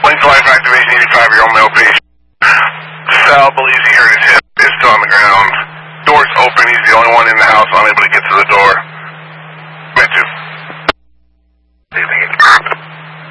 Link to life activation, 85-year-old male patient. Sal believes he heard his hip. Is still on the ground. Door's open. He's the only one in the house unable to get to the door.